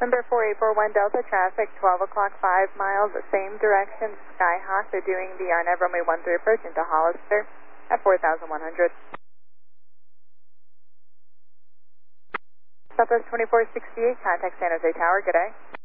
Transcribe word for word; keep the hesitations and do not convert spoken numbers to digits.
Number four eight four one Delta traffic, twelve o'clock, five miles, same direction, Skyhawk. They're doing the Arnav runway one three approach into Hollister at four thousand one hundred. Southwest twenty-four sixty-eight, contact San Jose Tower, good day.